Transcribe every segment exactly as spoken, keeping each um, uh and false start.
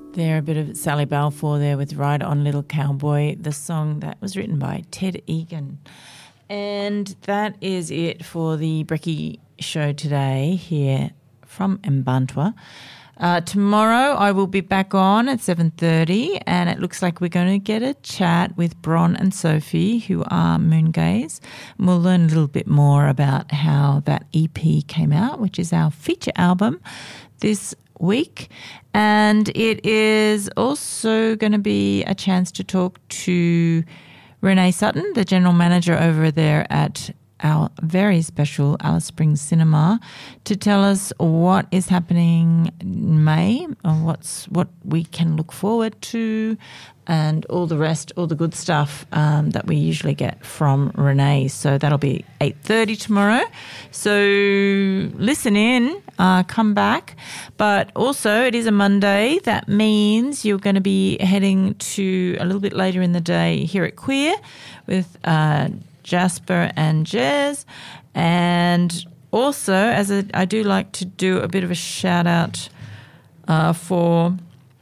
There, a bit of Sally Balfour there with Ride On Little Cowboy, the song that was written by Ted Egan. And that is it for the Brekkie Show today here from Mbantua. Uh, tomorrow I will be back on at seven thirty, and it looks like we're going to get a chat with Bron and Sophie, who are Moongaze. And we'll learn a little bit more about how that E P came out, which is our feature album this week. And it is also going to be a chance to talk to Renee Sutton, the general manager over there at our very special Alice Springs Cinema, to tell us what is happening in May and what's what we can look forward to and all the rest, all the good stuff um, that we usually get from Renee. So that'll be eight thirty tomorrow. So listen in, uh, come back. But also it is a Monday. That means you're going to be heading to a little bit later in the day here at Queer with uh Jasper and Jez. And also, as a, I do like to do a bit of a shout out uh, for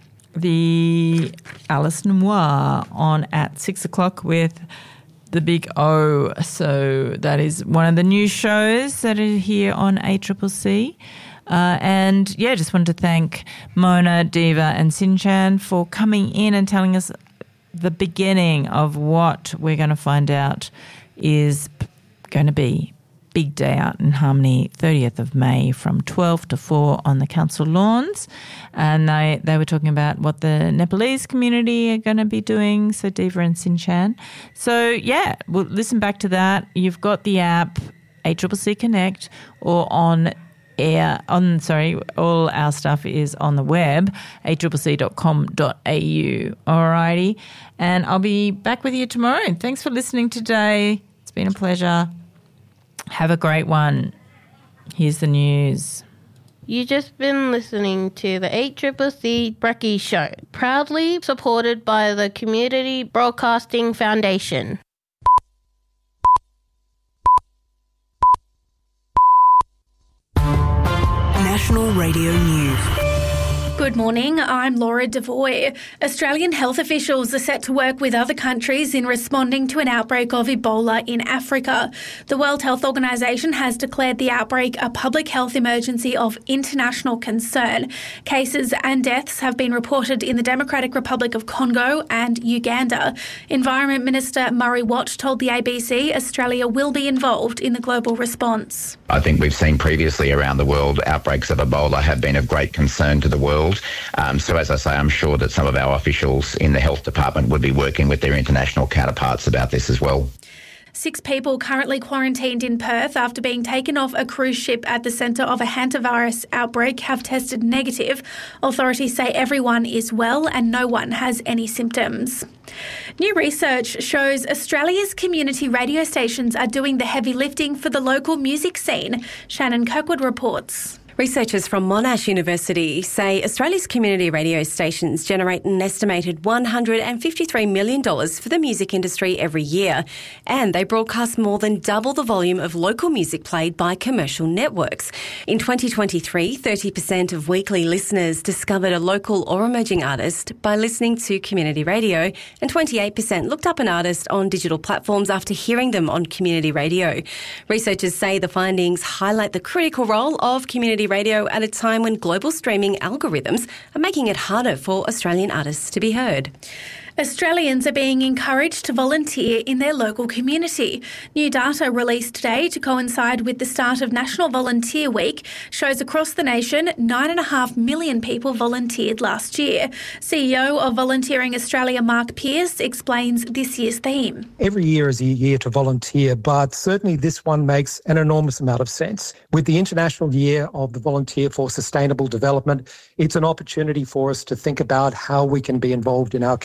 the Alice Noir on at six o'clock with the Big O. So that is one of the new shows that are here on A C C C. Uh, and yeah, just wanted to thank Mona, Diva and Sinchan for coming in and telling us the beginning of what we're going to find out is going to be big day out in Harmony, thirtieth of May from twelve to four on the council lawns. And they, they were talking about what the Nepalese community are going to be doing, so Diva and Sinchan. So, yeah, we'll listen back to that. You've got the app, A C C C Connect, or on air, on, sorry, all our stuff is on the web, a c c c dot com dot a u. Alrighty. And I'll be back with you tomorrow. Thanks for listening today. It's been a pleasure. Have a great one. Here's the news. You've just been listening to the A C C C Brekkie Show, proudly supported by the Community Broadcasting Foundation. National Radio News. Good morning, I'm Laura Devoy. Australian health officials are set to work with other countries in responding to an outbreak of Ebola in Africa. The World Health Organization has declared the outbreak a public health emergency of international concern. Cases and deaths have been reported in the Democratic Republic of Congo and Uganda. Environment Minister Murray Watt told the A B C Australia will be involved in the global response. I think we've seen previously around the world outbreaks of Ebola have been of great concern to the world. Um, so as I say, I'm sure that some of our officials in the health department would be working with their international counterparts about this as well. Six people currently quarantined in Perth after being taken off a cruise ship at the centre of a hantavirus outbreak have tested negative. Authorities say everyone is well and no one has any symptoms. New research shows Australia's community radio stations are doing the heavy lifting for the local music scene. Shannon Kirkwood reports. Researchers from Monash University say Australia's community radio stations generate an estimated one hundred fifty-three million dollars for the music industry every year, and they broadcast more than double the volume of local music played by commercial networks. In twenty twenty-three, thirty percent of weekly listeners discovered a local or emerging artist by listening to community radio, and twenty-eight percent looked up an artist on digital platforms after hearing them on community radio. Researchers say the findings highlight the critical role of community radio at a time when global streaming algorithms are making it harder for Australian artists to be heard. Australians are being encouraged to volunteer in their local community. New data released today to coincide with the start of National Volunteer Week shows across the nation nine and a half million people volunteered last year. C E O of Volunteering Australia, Mark Pearce, explains this year's theme. Every year is a year to volunteer, but certainly this one makes an enormous amount of sense. With the International Year of the Volunteer for Sustainable Development, it's an opportunity for us to think about how we can be involved in our communities.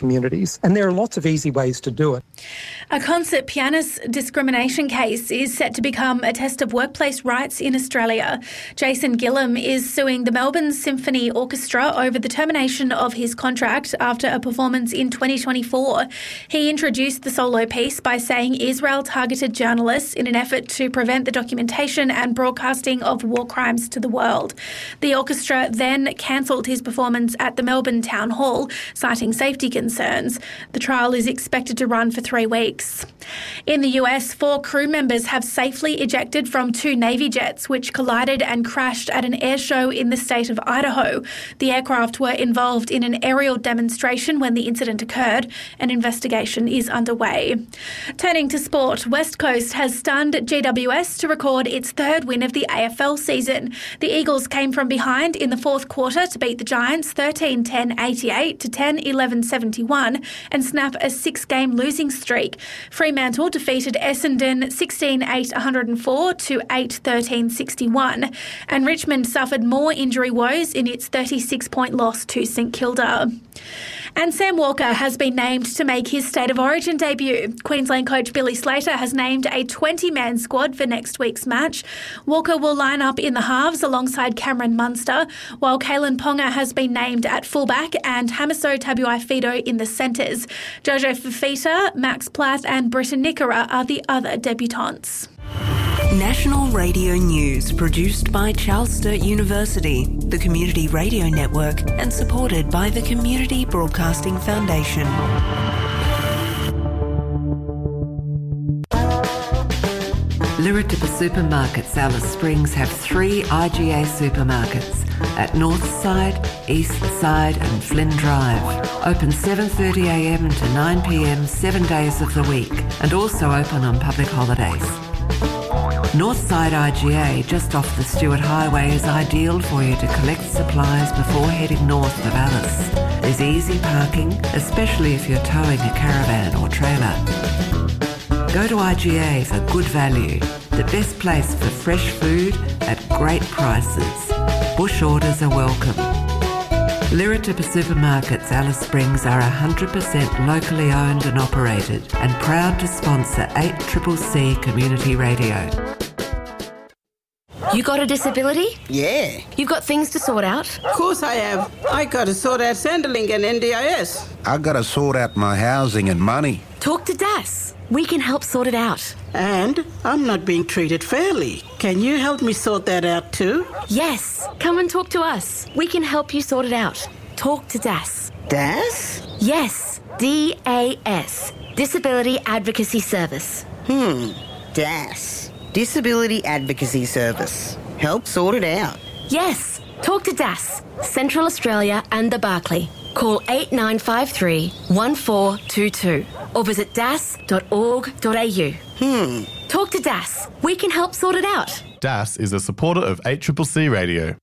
disabilities, and there are lots of easy ways to do it. A concert pianist discrimination case is set to become a test of workplace rights in Australia. Jason Gillam is suing the Melbourne Symphony Orchestra over the termination of his contract after a performance in twenty twenty-four. He introduced the solo piece by saying Israel targeted journalists in an effort to prevent the documentation and broadcasting of war crimes to the world. The orchestra then cancelled his performance at the Melbourne Town Hall, citing safety concerns. The trial is expected to run for three weeks. In the U S, four crew members have safely ejected from two Navy jets which collided and crashed at an air show in the state of Idaho. The aircraft were involved in an aerial demonstration when the incident occurred. An investigation is underway. Turning to sport, West Coast has stunned G W S to record its third win of the A F L season. The Eagles came from behind in the fourth quarter to beat the Giants thirteen ten eighty-eight to ten eleven seventy-one and snap a six-game losing streak. Fremantle defeated Essendon sixteen eight one oh four to eight thirteen sixty-one, and Richmond suffered more injury woes in its thirty-six point loss to St Kilda. And Sam Walker has been named to make his State of Origin debut. Queensland coach Billy Slater has named a twenty-man squad for next week's match. Walker will line up in the halves alongside Cameron Munster, while Kalen Ponga has been named at fullback and Hamiso Tabuai-Fidow in the centres. Jojo Fafita, Max Plath and Britta Nickera are the other debutants. National Radio News, produced by Charles Sturt University, the Community Radio Network, and supported by the Community Broadcasting Foundation. Liritupa Supermarkets Alice Springs have three I G A supermarkets at North Side, East Side and Flynn Drive. Open seven thirty a m to nine p m seven days of the week, and also open on public holidays. Northside I G A, just off the Stewart Highway, is ideal for you to collect supplies before heading north of Alice. There's easy parking, especially if you're towing a caravan or trailer. Go to I G A for good value, the best place for fresh food at great prices. Bush orders are welcome. Liritupa Supermarkets Alice Springs are one hundred percent locally owned and operated and proud to sponsor eight C C C Community Radio. You got a disability? Yeah. You've got things to sort out? Of course I have. I got to sort out Centrelink and N D I S. I got to sort out my housing and money. Talk to D A S. We can help sort it out. And I'm not being treated fairly. Can you help me sort that out too? Yes. Come and talk to us. We can help you sort it out. Talk to D A S. D A S? Yes. D A S. Disability Advocacy Service. Hmm. D A S. Disability Advocacy Service. Help sort it out. Yes. Talk to D A S. Central Australia and the Barclay. Call eight nine five three, one four two two or visit das dot org dot a u. Hmm. Talk to D A S. We can help sort it out. D A S is a supporter of eight C C C Radio.